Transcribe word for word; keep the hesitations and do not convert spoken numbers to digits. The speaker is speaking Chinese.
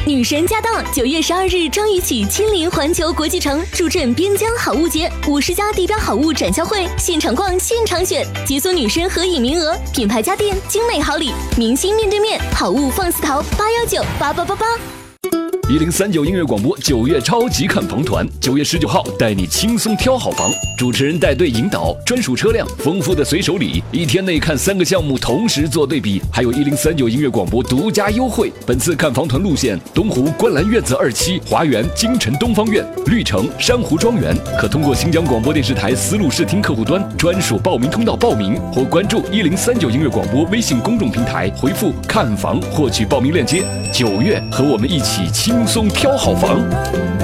女神驾到！九月十二日张雨绮亲临环球国际城，助阵边疆好物节，五十家地标好物展销会，现场逛，现场选，解锁女神合影名额，品牌家电，精美好礼，明星面对面，好物放肆淘，八幺九八八八八。 一零三九音乐广播九月超级看房团，九月十九号带你轻松挑好房，主持人带队引导，专属车辆，丰富的随手礼，一天内看三个项目同时做对比，还有一零三九音乐广播独家优惠。本次看房团路线：东湖观澜院子二期、华园京城东方院、绿城珊瑚庄园，可通过新疆广播电视台丝路视听客户端专属报名通道报名，或关注一零三九音乐广播微信公众平台，回复看房获取报名链接。九月和我们一起轻松挑好房。